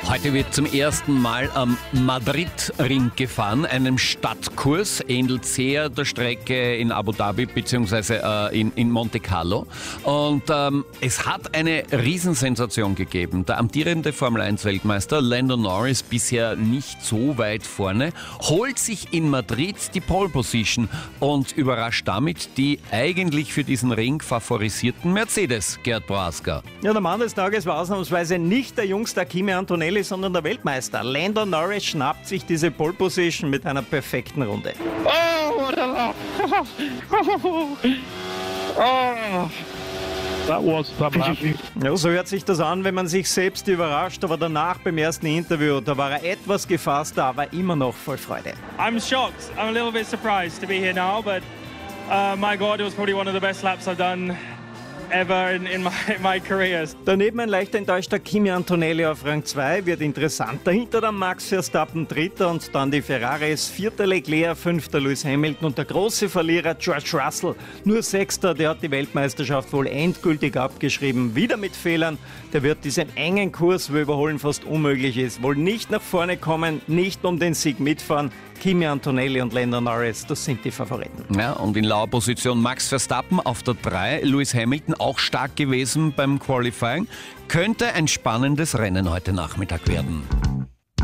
Heute wird zum ersten Mal am Madrid-Ring gefahren, einem Stadtkurs, ähnelt sehr der Strecke in Abu Dhabi bzw. in Monte Carlo. Und es hat eine Riesensensation gegeben. Der amtierende Formel-1-Weltmeister Lando Norris, bisher nicht so weit vorne, holt sich in Madrid die Pole Position und überrascht damit die eigentlich für diesen Ring favorisierten Mercedes, Gerd Prohaska. Ja, der Mann des Tages war ausnahmsweise nicht der Jungster Kimi Antonelli, sondern der Weltmeister. Lando Norris schnappt sich diese Pole Position mit einer perfekten Runde. Oh, what a laugh. Oh. That was some laughing. Ja, so hört sich das an, wenn man sich selbst überrascht, aber danach beim ersten Interview, da war er etwas gefasster, aber immer noch voll Freude. I'm shocked. I'm a little bit surprised to be here now, but my God, it was probably one of the best laps I've done ever in my career. Daneben ein leicht enttäuschter Kimi Antonelli auf Rang 2, wird interessant. Dahinter dann Max Verstappen Dritter und dann die Ferraris, Vierter Leclerc, Fünfter Lewis Hamilton und der große Verlierer George Russell, nur Sechster, der hat die Weltmeisterschaft wohl endgültig abgeschrieben, wieder mit Fehlern. Der wird diesen engen Kurs, wo Überholen fast unmöglich ist, wohl nicht nach vorne kommen, nicht um den Sieg mitfahren. Kimi Antonelli und Lando Norris, das sind die Favoriten. Ja, und in lauer Position Max Verstappen auf der 3, Lewis Hamilton auch stark gewesen beim Qualifying. Könnte ein spannendes Rennen heute Nachmittag werden.